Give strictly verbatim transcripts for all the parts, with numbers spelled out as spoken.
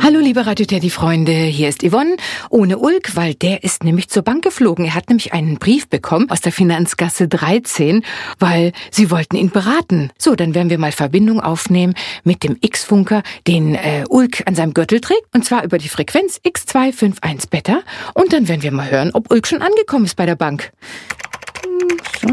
Hallo liebe Radio Teddy-Freunde, hier ist Yvonne ohne Ulk, weil der ist nämlich zur Bank geflogen. Er hat nämlich einen Brief bekommen aus der Finanzgasse dreizehn, weil sie wollten ihn beraten. So, dann werden wir mal Verbindung aufnehmen mit dem X-Funker, den äh, Ulk an seinem Gürtel trägt, und zwar über die Frequenz X zwei fünf eins Beta. Und dann werden wir mal hören, ob Ulk schon angekommen ist bei der Bank. So.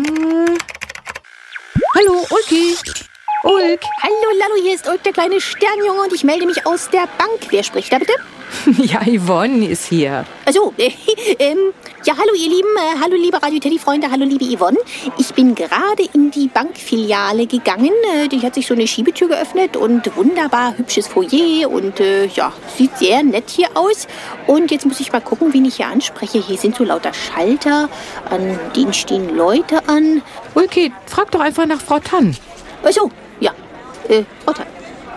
Hallo, Ulki. Ulk. Hallo, Lalo, hier ist Ulk, der kleine Sternjunge, und ich melde mich aus der Bank. Wer spricht da bitte? Ja, Yvonne ist hier. Also, äh, ähm, ja, hallo ihr Lieben, äh, hallo liebe Radio Teddy-Freunde, hallo liebe Yvonne. Ich bin gerade in die Bankfiliale gegangen, äh, die hat sich so eine Schiebetür geöffnet und wunderbar hübsches Foyer und äh, ja, sieht sehr nett hier aus. Und jetzt muss ich mal gucken, wen ich hier anspreche. Hier sind so lauter Schalter, an denen stehen Leute an. Ulki, frag doch einfach nach Frau Tann. Achso, ja, äh, Frau Tann.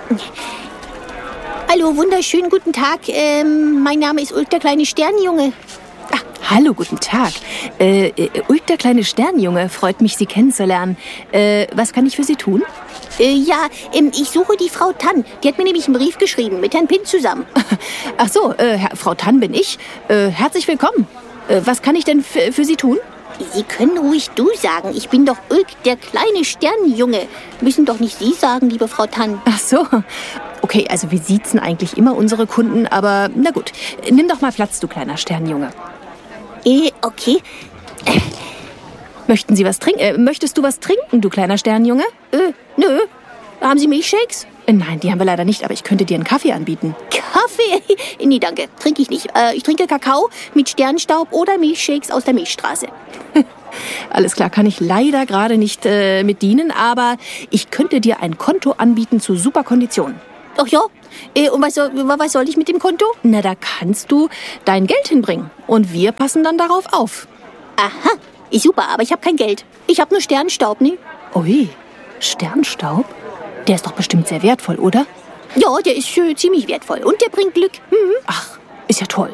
Hallo, wunderschönen guten Tag. Ähm, mein Name ist Ulk, der kleine Sternjunge. Ah, hallo, guten Tag. Äh, äh, Ulk, der kleine Sternjunge, freut mich, Sie kennenzulernen. Äh, was kann ich für Sie tun? Äh, ja, ähm, ich suche die Frau Tann. Die hat mir nämlich einen Brief geschrieben, mit Herrn Pin zusammen. Ach so, äh, Herr, Frau Tann bin ich. Äh, herzlich willkommen. Äh, was kann ich denn für, für Sie tun? Sie können ruhig du sagen. Ich bin doch Ulk, der kleine Sternjunge. Müssen doch nicht Sie sagen, liebe Frau Tann. Ach so. Okay, also wir siezen eigentlich immer unsere Kunden, aber na gut. Nimm doch mal Platz, du kleiner Sternjunge. Äh, okay. Äh, möchten Sie was trinken? Äh, möchtest du was trinken, du kleiner Sternjunge? Äh, nö. Haben Sie Milchshakes? Äh, nein, die haben wir leider nicht, aber ich könnte dir einen Kaffee anbieten. Kaffee? Nee, danke. Trinke ich nicht. Äh, ich trinke Kakao mit Sternstaub oder Milchshakes aus der Milchstraße. Alles klar, kann ich leider gerade nicht äh, mit dienen, aber ich könnte dir ein Konto anbieten zu super Konditionen. Ach ja? Äh, und was soll, was soll ich mit dem Konto? Na, da kannst du dein Geld hinbringen und wir passen dann darauf auf. Aha, ist super, aber ich habe kein Geld. Ich habe nur Sternstaub, ne? Ui, Sternstaub? Der ist doch bestimmt sehr wertvoll, oder? Ja, der ist äh, ziemlich wertvoll und der bringt Glück. Mhm. Ach, ist ja toll.